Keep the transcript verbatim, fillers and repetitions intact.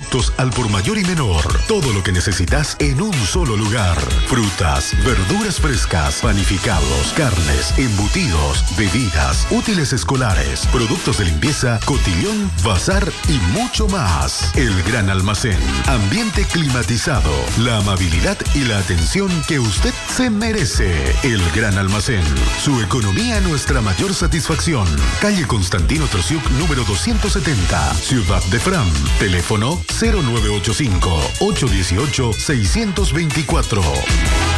Productos al por mayor y menor. Todo lo que necesitas en un solo lugar. Frutas, verduras frescas, panificados, carnes, embutidos, bebidas, útiles escolares, productos de limpieza, cotillón, bazar y mucho más. El Gran Almacén. Ambiente climatizado. La amabilidad y la atención que usted se merece. El Gran Almacén. Su economía nuestra mayor satisfacción. Calle Constantino Trosiuk número doscientos setenta. Ciudad de Fram. Teléfono cero nueve ocho cinco, ocho uno ocho, seis dos cuatro.